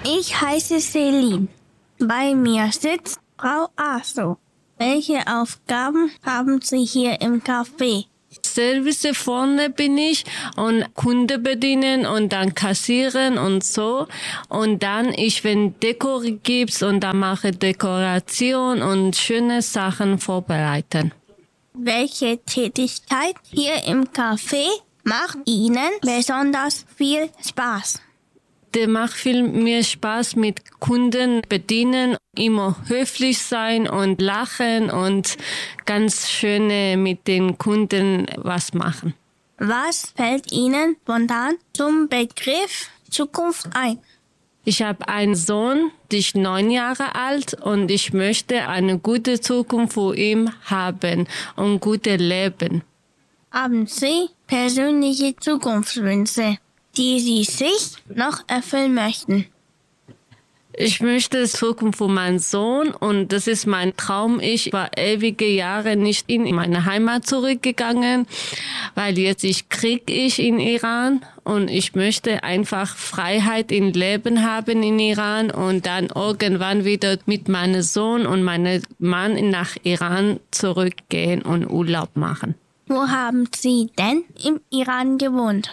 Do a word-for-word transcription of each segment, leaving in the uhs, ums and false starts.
Ich heiße Celine. Bei mir sitzt Frau Aso. Welche Aufgaben haben Sie hier im Café? Service vorne bin ich und Kunde bedienen und dann kassieren und so. Und dann ich, wenn Deko gibt's und dann mache Dekoration und schöne Sachen vorbereiten. Welche Tätigkeit hier im Café macht Ihnen besonders viel Spaß? Der macht viel mehr Spaß mit Kunden bedienen, immer höflich sein und lachen und ganz schöne mit den Kunden was machen. Was fällt Ihnen spontan zum Begriff Zukunft ein? Ich habe einen Sohn, der ist neun Jahre alt und ich möchte eine gute Zukunft für ihn haben und gutes Leben. Haben Sie persönliche Zukunftswünsche, die Sie sich noch erfüllen möchten? Ich möchte Zukunft für meinen Sohn und das ist mein Traum. Ich war ewige Jahre nicht in meine Heimat zurückgegangen, weil jetzt ich Krieg ich in Iran und ich möchte einfach Freiheit im Leben haben in Iran und dann irgendwann wieder mit meinem Sohn und meinem Mann nach Iran zurückgehen und Urlaub machen. Wo haben Sie denn im Iran gewohnt?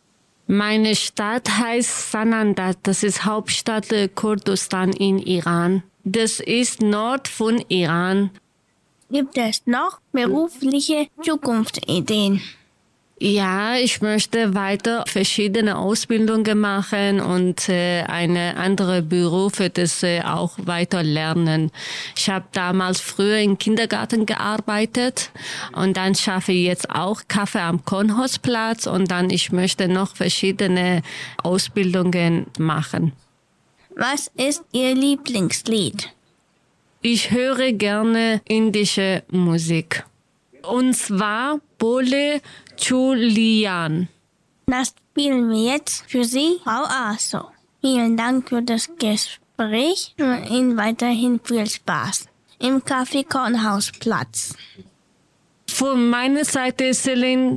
Meine Stadt heißt Sanandar, das ist Hauptstadt Kurdistan in Iran. Das ist Nord von Iran. Gibt es noch berufliche Zukunftsideen? Ja, ich möchte weiter verschiedene Ausbildungen machen und äh, eine andere Berufe das äh, auch weiter lernen. Ich habe damals früher im Kindergarten gearbeitet und dann schaffe ich jetzt auch Kaffee am Kornhausplatz und dann ich möchte noch verschiedene Ausbildungen machen. Was ist Ihr Lieblingslied? Ich höre gerne indische Musik. Und zwar Bole Chulian. Das spielen wir jetzt für Sie, Frau Aso. Vielen Dank für das Gespräch und Ihnen weiterhin viel Spaß im Café Kornhausplatz. Von meiner Seite, Celine,